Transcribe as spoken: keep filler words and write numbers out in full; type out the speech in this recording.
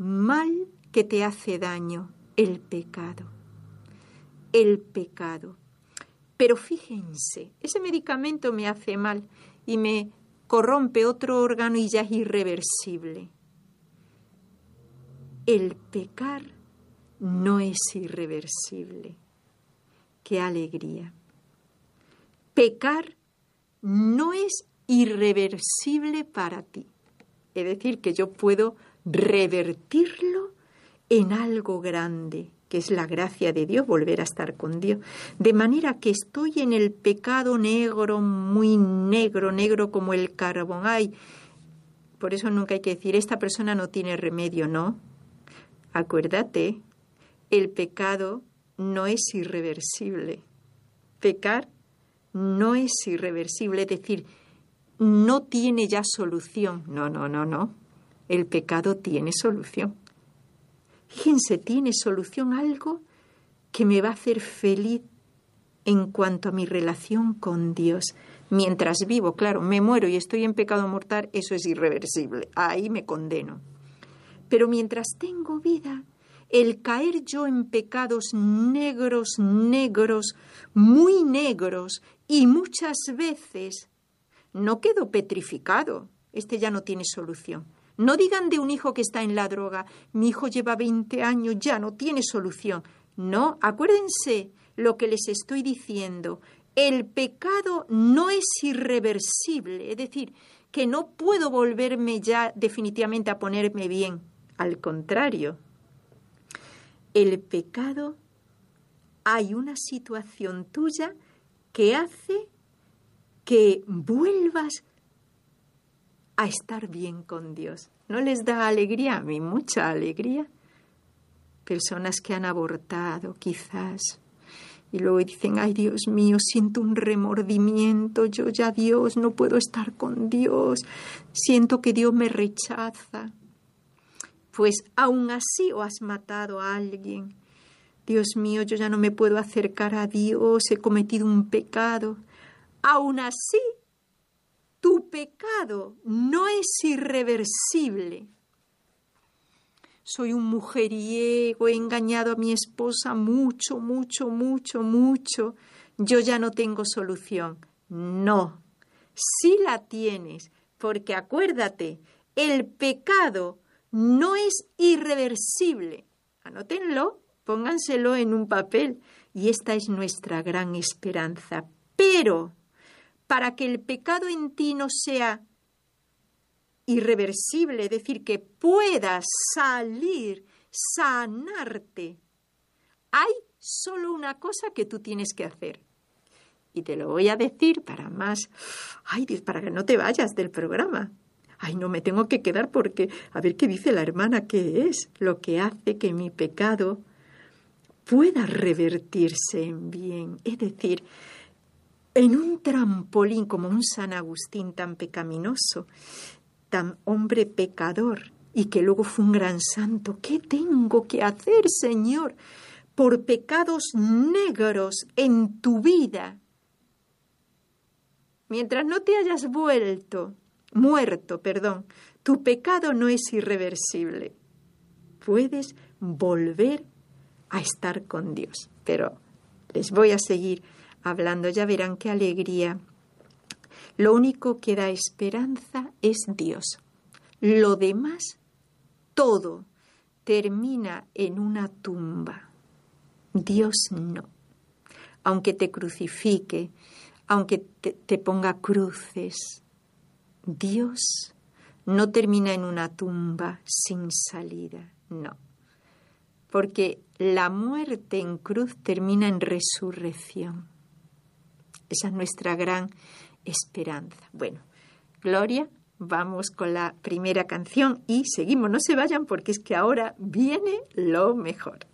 mal que te hace daño, el pecado. El pecado. Pero fíjense, ese medicamento me hace mal y me corrompe otro órgano y ya es irreversible. El pecar no es irreversible. ¡Qué alegría! Pecar no es irreversible para ti. Es decir, que yo puedo revertirlo en algo grande, que es la gracia de Dios, volver a estar con Dios. De manera que estoy en el pecado negro, muy negro, negro como el carbón. Ay, por eso nunca hay que decir, esta persona no tiene remedio, no. Acuérdate, el pecado no es irreversible. Pecar no es irreversible, es decir, no tiene ya solución. No, no, no, no. El pecado tiene solución. Fíjense, tiene solución algo que me va a hacer feliz en cuanto a mi relación con Dios. Mientras vivo, claro, me muero y estoy en pecado mortal, eso es irreversible. Ahí me condeno. Pero mientras tengo vida, el caer yo en pecados negros, negros, muy negros, y muchas veces no quedo petrificado. Este ya no tiene solución. No digan de un hijo que está en la droga, mi hijo lleva veinte años, ya no tiene solución. No, acuérdense lo que les estoy diciendo. El pecado no es irreversible, es decir, que no puedo volverme ya definitivamente a ponerme bien. Al contrario, el pecado, hay una situación tuya que hace que vuelvas a estar bien con Dios. ¿No les da alegría? A mí mucha alegría. Personas que han abortado, quizás, y luego dicen, ay, Dios mío, siento un remordimiento, yo ya Dios, no puedo estar con Dios, siento que Dios me rechaza. Pues aún así, o has matado a alguien, Dios mío, yo ya no me puedo acercar a Dios, he cometido un pecado. Aún así, tu pecado no es irreversible. Soy un mujeriego, he engañado a mi esposa mucho, mucho, mucho, mucho. Yo ya no tengo solución. No, sí la tienes, porque acuérdate, el pecado no es irreversible. Anótenlo, pónganselo en un papel. Y esta es nuestra gran esperanza. Pero para que el pecado en ti no sea irreversible, es decir, que puedas salir, sanarte, hay solo una cosa que tú tienes que hacer. Y te lo voy a decir para más, ay Dios, para que no te vayas del programa. Ay, no me tengo que quedar porque, a ver qué dice la hermana, qué es lo que hace que mi pecado pueda revertirse en bien. Es decir, en un trampolín como un San Agustín tan pecaminoso, tan hombre pecador y que luego fue un gran santo. ¿Qué tengo que hacer, Señor, por pecados negros en tu vida? Mientras no te hayas vuelto, muerto, perdón, tu pecado no es irreversible. Puedes volver a estar con Dios. Pero les voy a seguir hablando, ya verán qué alegría. Lo único que da esperanza es Dios. Lo demás, todo, termina en una tumba. Dios no. Aunque te crucifique, aunque te, te ponga cruces, Dios no termina en una tumba sin salida, no. Porque la muerte en cruz termina en resurrección. Esa es nuestra gran esperanza. Bueno, Gloria, vamos con la primera canción y seguimos. No se vayan porque es que ahora viene lo mejor.